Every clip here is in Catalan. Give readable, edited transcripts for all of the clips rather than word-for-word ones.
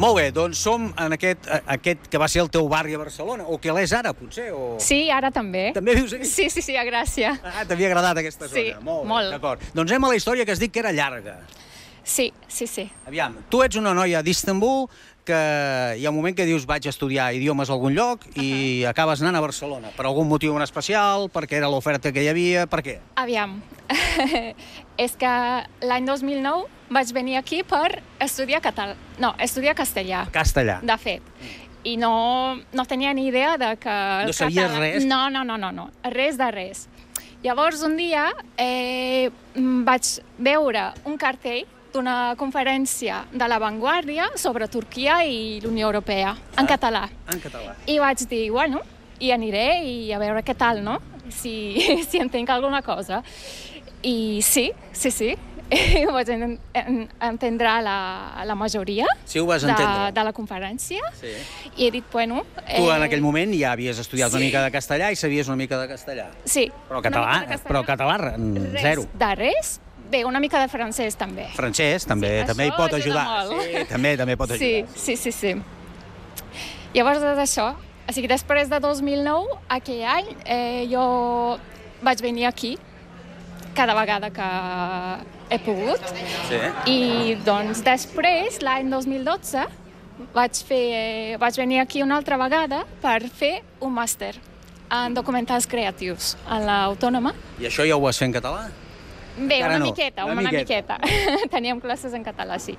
Molt bé, doncs som en aquest que va ser el teu barri a Barcelona, o que l'és ara, potser? Sí, ara també. També vius aquí? Sí, a Gràcia. T'havia agradat aquesta zona? Sí, molt. D'acord. Doncs anem a la història que has dit que era llarga. Sí. Aviam, tu ets una noia d'Istanbul que hi ha un moment que dius vaig estudiar idiomes a algun lloc i acabes anant a Barcelona. Per algun motiu en especial? Perquè era l'oferta que hi havia? Per què? Aviam, és que l'any 2009 vaig venir aquí per estudiar castellà. Castellà. De fet. I no tenia ni idea de que... No sabies res? No, res de res. Llavors, un dia vaig veure un cartell d'una conferència de La Vanguardia sobre Turquia i l'Unió Europea, en català. En català. I vaig dir, bueno, hi aniré i a veure què tal, no? Si entenc alguna cosa. I sí. Vaig entendre la majoria de la conferència. Sí. I he dit, bueno... Tu en aquell moment ja havies estudiat una mica de castellà i sabies una mica de castellà. Sí. Però català, zero. De res. Bé, una mica de francès, també. Francès, també hi pot ajudar. Sí, també pot ajudar. Sí. Llavors, és això. O sigui, després de 2009, aquell any, jo vaig venir aquí cada vegada que he pogut. Sí. I, doncs, després, l'any 2012, vaig venir aquí una altra vegada per fer un màster en documentals creatius a l'Autònoma. I això ja ho vas fer en català? Bé, una miqueta. Teníem classes en català, sí.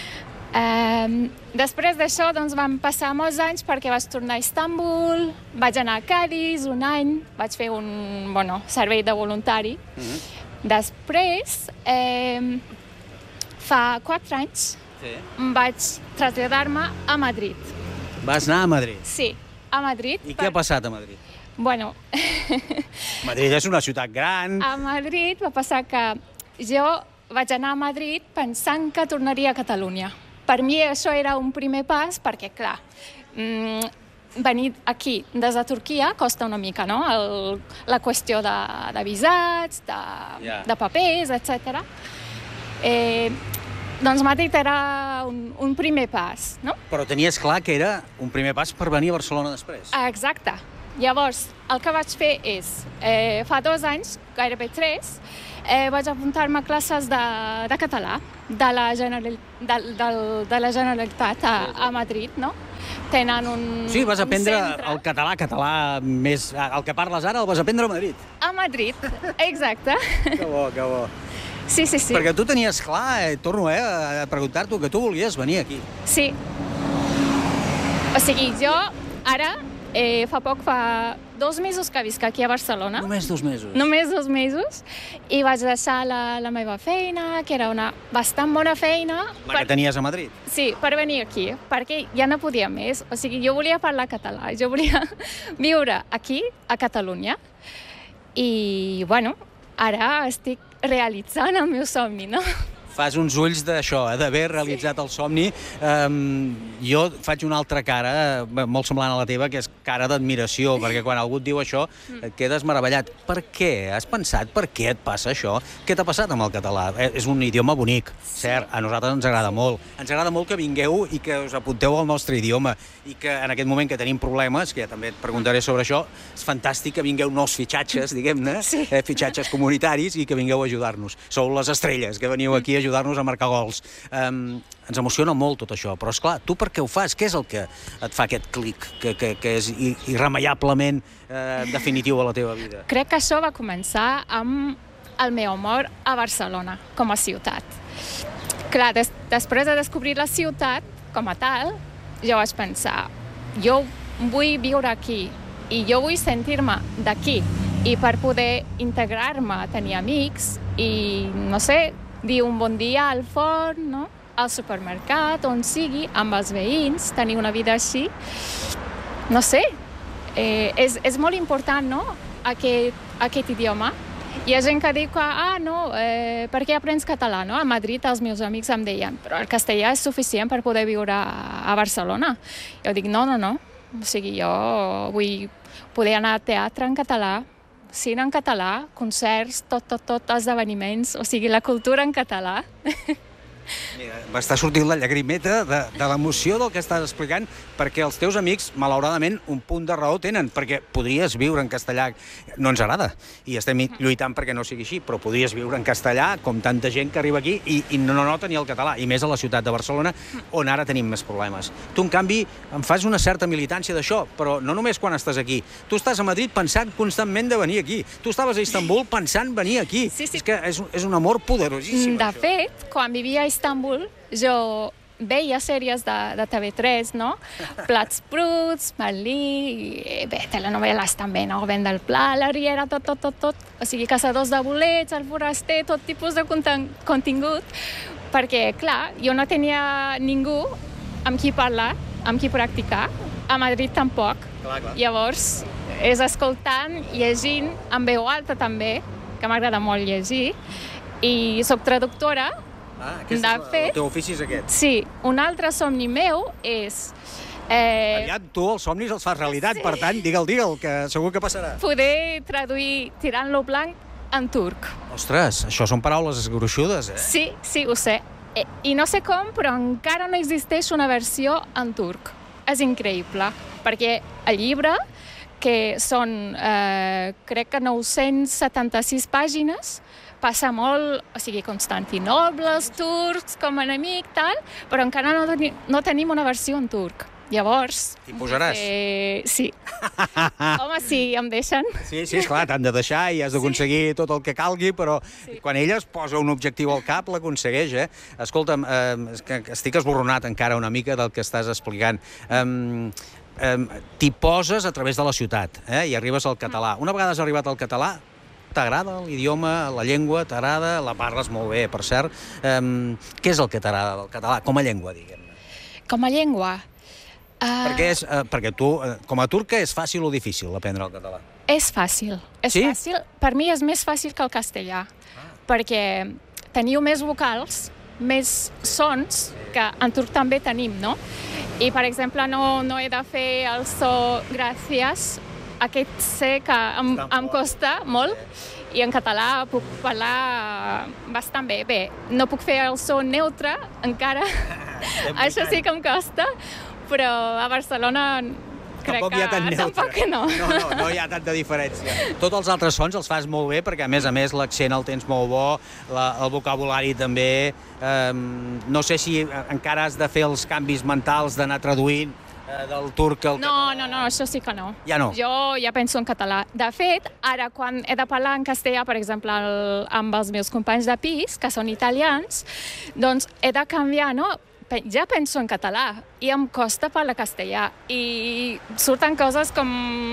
Després d'això, doncs, van passar molts anys perquè vaig tornar a Istanbul, vaig anar a Cadis un any, vaig fer un servei de voluntari. Després, fa 4 anys, vaig traslladar-me a Madrid. Vas anar a Madrid? Sí, a Madrid. I què ha passat a Madrid? Bueno... Madrid és una ciutat gran. A Madrid va passar que jo vaig anar a Madrid pensant que tornaria a Catalunya. Per mi això era un primer pas perquè, clar, venir aquí des de Turquia costa una mica, no? La qüestió de visats, de papers, etc. Doncs Madrid era un primer pas, no? Però tenies clar que era un primer pas per venir a Barcelona després. Exacte. Llavors, el que vaig fer és, fa 2 anys, gairebé 3, vaig apuntar-me a classes de català de la Generalitat a Madrid, no? Tenen un Sí, vas aprendre centre. el català més... El que parles ara el vas aprendre a Madrid. A Madrid, exacte. Que bo. Sí. Perquè tu tenies clar, torno a preguntar-t'ho, que tu volies venir aquí. Sí. O sigui, jo ara... fa 2 mesos que visc aquí a Barcelona. Només 2 mesos? Només 2 mesos. I vaig deixar la meva feina, que era una bastant bona feina. La que tenies a Madrid? Sí, per venir aquí, perquè ja no podia més. O sigui, jo volia parlar català, jo volia viure aquí, a Catalunya. I, bueno, ara estic realitzant el meu somni, no? Fas uns ulls d'això, d'haver realitzat el somni. Jo faig una altra cara, molt semblant a la teva, que és cara d'admiració, perquè quan algú et diu això et quedes meravellat. Per què? Has pensat per què et passa això? Què t'ha passat amb el català? És un idioma bonic, cert, a nosaltres ens agrada molt. Ens agrada molt que vingueu i que us apunteu al nostre idioma i que en aquest moment que tenim problemes, que ja també et preguntaré sobre això, és fantàstic que vingueu nous fitxatges, diguem-ne, fitxatges comunitaris i que vingueu a ajudar-nos. Sou les estrelles que veniu aquí a ajudar-nos a marcar gols. Ens emociona molt tot això, però esclar, tu per què ho fas? Què és el que et fa aquest clic que és irremeiablement definitiu a la teva vida? Crec que això va començar amb el meu amor a Barcelona, com a ciutat. Clar, després de descobrir la ciutat com a tal, jo vaig pensar, jo vull viure aquí i jo vull sentir-me d'aquí i per poder integrar-me, tenir amics i, no sé, dir un bon dia al forn, no? Al supermercat, on sigui, amb els veïns, tenir una vida així. No sé, és molt important, no?, aquest idioma. Hi ha gent que diu que, per què aprens català, no? A Madrid els meus amics em deien, però el castellà és suficient per poder viure a Barcelona. Jo dic, no. O sigui, jo vull poder anar a teatre en català, cine en català, concerts, tot, esdeveniments, o sigui, la cultura en català. M'està sortint la llagrimeta de l'emoció del que estàs explicant, perquè els teus amics, malauradament, un punt de raó tenen, perquè podries viure en castellà. No ens agrada, i estem lluitant perquè no sigui així, però podries viure en castellà, com tanta gent que arriba aquí, i no nota ni el català, i més a la ciutat de Barcelona, on ara tenim més problemes. Tu, en canvi, em fas una certa militància d'això, però no només quan estàs aquí. Tu estàs a Madrid pensant constantment de venir aquí. Tu estaves a Istanbul pensant venir aquí. Sí. És que és un amor poderosíssim, De això. fet, quan vivia a Istanbul, jo veia sèries de TV3, no? Plats bruts, Merlí, bé, telenovel·les també, no? Vent del Pla, la Riera, tot. O sigui, Caçadors de bolets, El foraster, tot tipus de contingut, perquè, clar, jo no tenia ningú amb qui parlar, amb qui practicar, a Madrid tampoc. Clar. Llavors, és escoltant, llegint, en veu alta també, que m'agrada molt llegir, i soc traductora. El teu ofici és aquest. Sí, un altre somni meu és Aviat tu els somnis els fas realitat, per tant, digue'l, que segur que passarà. poder traduir Tirant-lo blanc en turc. Ostres, això són paraules gruixudes, Sí, ho sé. I no sé com, però encara no existeix una versió en turc. És increïble, perquè el llibre, que són, crec que 976 pàgines, passa molt, o sigui, Constantinoble, els turcs com a enemic, tal, però encara no tenim una versió en turc. Llavors... T'hi posaràs? Sí. Home, sí, em deixen. Sí, esclar, t'han de deixar i has d'aconseguir tot el que calgui, però quan ella es posa un objectiu al cap, l'aconsegueix, Escolta'm, és que estic esborronat encara una mica del que estàs explicant. T'hi poses a través de la ciutat, i arribes al català. Una vegada has arribat al català, t'agrada l'idioma, la llengua, t'agrada, la parles molt bé, per cert. Què és el que t'agrada del català, com a llengua, diguem-ne? Com a llengua? Perquè tu, com a turca, és fàcil o difícil aprendre el català? És fàcil. Sí? Fàcil. Per mi és més fàcil que el castellà, perquè teniu més vocals, més sons, que en turc també tenim, no? I, per exemple, no he de fer el so gràcies, aquest C que em costa molt, i en català puc parlar bastant bé. Bé, no puc fer el so neutre encara, això sí que em costa, però a Barcelona crec que tampoc no. No hi ha tanta diferència. Tots els altres sons els fas molt bé, perquè a més l'accent el tens molt bo, el vocabulari també. No sé si encara has de fer els canvis mentals d'anar traduint del turc al català. No, això sí que no. Ja no? Jo ja penso en català. De fet, ara quan he de parlar en castellà, per exemple, amb els meus companys de pis, que són italians, doncs he de canviar, no? Ja penso en català i em costa parlar castellà i surten coses com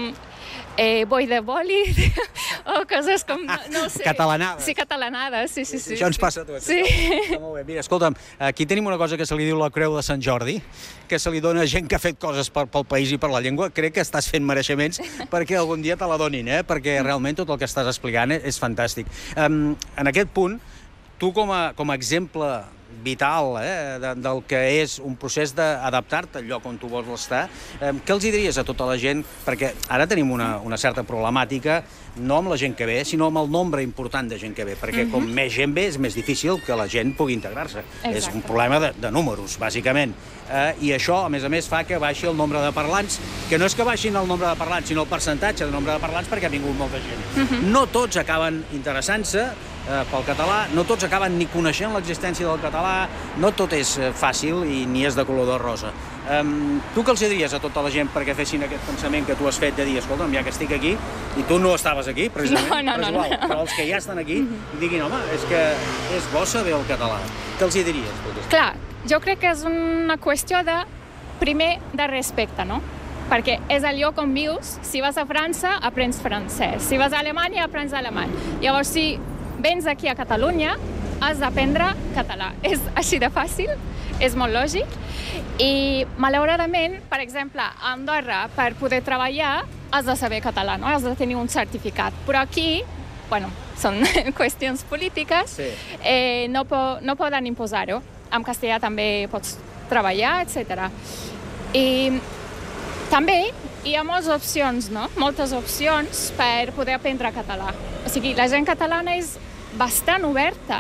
boi de boli o coses com, no sé. Catalanades. Sí, catalanades, sí. Això ens passa a tots. Sí. Està molt bé. Mira, escolta'm, aquí tenim una cosa que se li diu la Creu de Sant Jordi, que se li dona a gent que ha fet coses pel país i per la llengua. Crec que estàs fent mereixements perquè algun dia te la donin, perquè realment tot el que estàs explicant és fantàstic. En aquest punt, tu com a exemple vital del que és un procés d'adaptar-te al lloc on tu vols estar, què els diries a tota la gent? Perquè ara tenim una certa problemàtica, no amb la gent que ve, sinó amb el nombre important de gent que ve, perquè com més gent ve és més difícil que la gent pugui integrar-se. És un problema de números, bàsicament. I això, a més, fa que baixi el nombre de parlants, que no és que baixin el nombre de parlants, sinó el percentatge de nombre de parlants, perquè ha vingut molta gent. No tots acaben interessant-se pel català, no tots acaben ni coneixent l'existència del català, no tot és fàcil i ni és de color de rosa. Tu què els diries a tota la gent perquè fessin aquest pensament que tu has fet de dir, escolta'm, ja que estic aquí, i tu no estaves aquí, precisament, però és igual, però els que ja estan aquí diguin, home, és que és bo saber el català. Què els diries? Clar, jo crec que és una qüestió primer, de respecte, no? Perquè és el lloc on vius. Si vas a França, aprens francès. Si vas a Alemanya, aprens alemany. Llavors, si vens aquí a Catalunya, has d'aprendre català. És així de fàcil, és molt lògic. I, malauradament, per exemple, a Andorra, per poder treballar, has de saber català, no? Has de tenir un certificat. Però aquí, bueno, són qüestions polítiques, no poden imposar-ho. En castellà també pots treballar, etc. I també hi ha moltes opcions, no? Moltes opcions per poder aprendre català. O sigui, la gent catalana és bastant oberta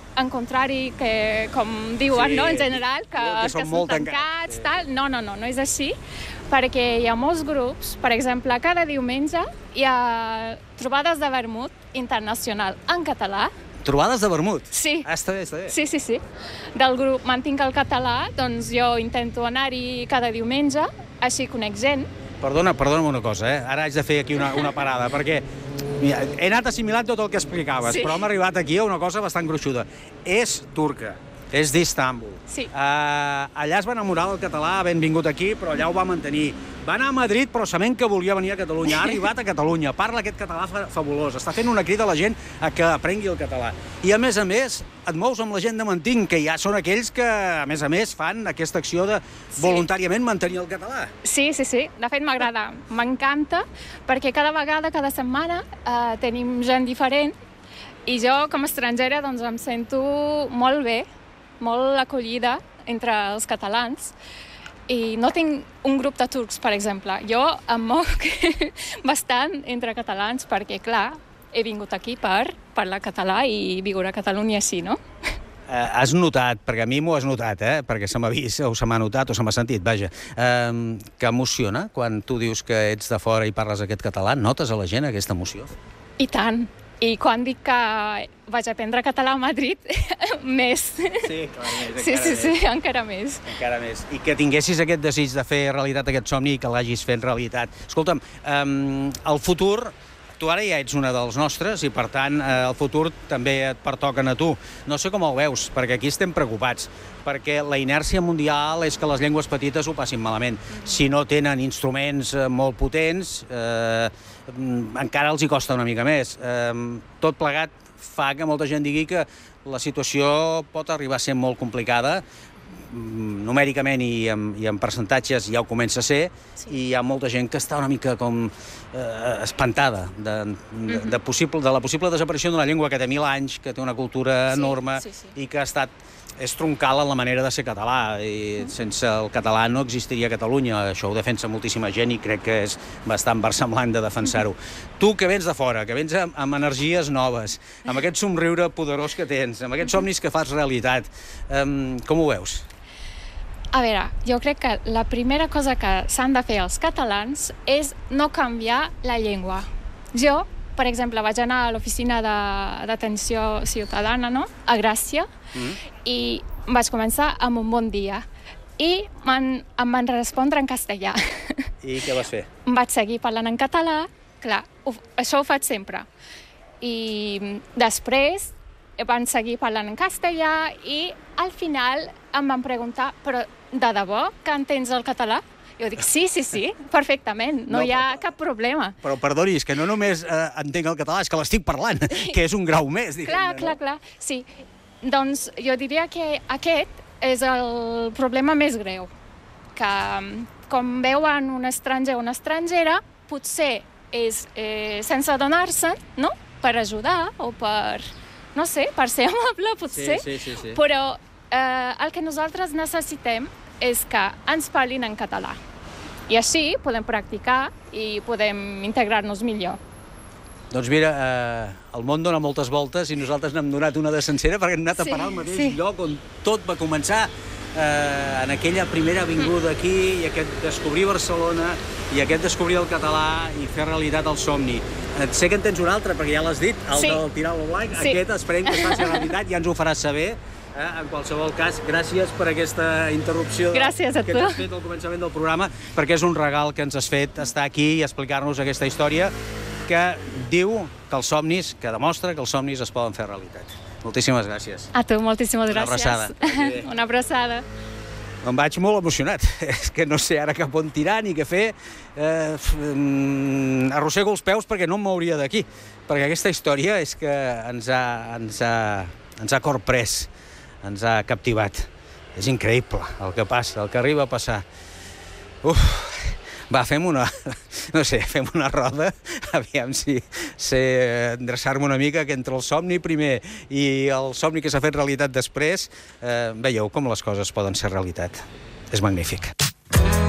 en contrari que, com diuen, no, en general, que són són molt tancats, tal. No és així, perquè hi ha molts grups, per exemple, cada diumenge hi ha trobades de vermut internacional en català. Trobades de vermut? Sí. Està bé, està bé. Sí. Del grup Mantinc el català, doncs jo intento anar-hi cada diumenge, així conec gent. Perdona'm una cosa, ara haig de fer aquí una parada, perquè mira, he anat assimilant tot el que explicaves, però hem arribat aquí a una cosa bastant gruixuda. És turca, és d'Istanbul. Sí. Allà es va enamorar del català, havent vingut aquí, però allà ho va mantenir. Va anar a Madrid, però sabent que volia venir a Catalunya. Ha arribat a Catalunya, parla aquest català fabulós, està fent una crida a la gent a que aprengui el català. I, a més, et mous amb la gent de Mantinc, que ja són aquells que, a més, fan aquesta acció de voluntàriament mantenir el català. Sí. De fet, m'agrada, m'encanta, perquè cada vegada, cada setmana, tenim gent diferent i jo, com a estrangera, doncs em sento molt bé, molt acollida entre els catalans. I no tinc un grup de turcs, per exemple. Jo em moc bastant entre catalans perquè, clar, he vingut aquí per parlar català i viure a Catalunya així, no? Has notat, perquè a mi m'ho has notat, perquè se m'ha vist o se m'ha notat o se m'ha sentit, vaja, que emociona quan tu dius que ets de fora i parles aquest català? Notes a la gent aquesta emoció? I tant. I quan dic que vaig aprendre català a Madrid, més. Sí, clar, més, encara més. Encara més. I que tinguessis aquest desig de fer realitat aquest somni i que l'hagis fet realitat. Escolta'm, el futur, tu ara ja ets una dels nostres i, per tant, el futur també et pertoquen a tu. No sé com el veus, perquè aquí estem preocupats, perquè la inèrcia mundial és que les llengües petites ho passin malament. Si no tenen instruments molt potents, encara els hi costa una mica més. Tot plegat fa que molta gent digui que la situació pot arribar a ser molt complicada, numèricament i en percentatges ja ho comença a ser, i hi ha molta gent que està una mica com espantada de la possible desaparició d'una llengua que té 1000 anys, que té una cultura enorme i que és troncal en la manera de ser català, i sense el català no existiria Catalunya. Això ho defensa moltíssima gent i crec que és bastant versemblant de defensar-ho. Tu, que vens de fora, que vens amb energies noves, amb aquest somriure poderós que tens, amb aquests somnis que fas realitat, com ho veus? A veure, jo crec que la primera cosa que s'han de fer els catalans és no canviar la llengua. Jo, per exemple, vaig anar a l'oficina d'atenció ciutadana, no?, a Gràcia, i vaig començar amb un bon dia. I em van respondre en castellà. I què vas fer? Vaig seguir parlant en català, clar, això ho faig sempre. I després van seguir parlant en castellà i al final em van preguntar, però de debò que entens el català? Jo dic, sí, perfectament, no hi ha cap problema. Però perdoni, és que no només entenc el català, és que l'estic parlant, que és un grau més, diguem-ne. Clar, sí. Doncs jo diria que aquest és el problema més greu, que com veuen un estranger o una estrangera, potser és sense adonar-se, no?, per ajudar o per, no sé, per ser amable, potser. Sí. Però el que nosaltres necessitem és que ens parlin en català. I així podem practicar i podem integrar-nos millor. Doncs mira, el món dona moltes voltes i nosaltres n'hem donat una de sencera perquè hem anat a parar al mateix lloc on tot va començar, en aquella primera vinguda aquí, i aquest descobrir Barcelona i aquest descobrir el català i fer realitat el somni. Sé que en tens un altre, perquè ja l'has dit, el del Tirant-lo Blanc. Aquest esperem que es faci realitat, ja ens ho faràs saber. En qualsevol cas, gràcies per aquesta interrupció que ens has fet al començament del programa, perquè és un regal que ens has fet estar aquí i explicar-nos aquesta història que diu que els somnis, que demostra que els somnis es poden fer realitat. Moltíssimes gràcies. A tu, moltíssimes gràcies. Una abraçada. Una abraçada. Em vaig molt emocionat. És que no sé ara cap on tirar ni què fer. Arrossego els peus perquè no em mouria d'aquí. Perquè aquesta història és que ens ha corprès, ens ha captivat. És increïble el que passa, el que arriba a passar. Va, fem una roda, aviam si sé endreçar-me una mica, que entre el somni primer i el somni que s'ha fet realitat després, veieu com les coses poden ser realitat. És magnífic.